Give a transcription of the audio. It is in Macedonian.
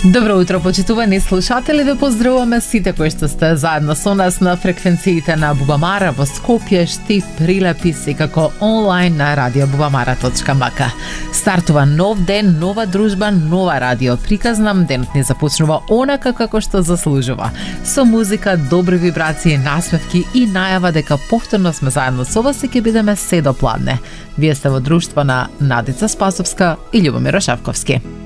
Добро утро, почитувани слушатели, ве поздравуваме сите кои што сте заедно со нас на фреквенциите на Бубамара во Скопје, Штип, Прилепи, секако онлайн на radiobubamara.mk. Стартува нов ден, нова дружба, нова радио приказна. Денот ни започнува онака како што заслужува. Со музика, добри вибрации, насмевки и најава дека повторно сме заедно со вас и ќе бидеме се до пладне. Вие сте во друштво на Надица Спасовска и Љубомир Ошавковски.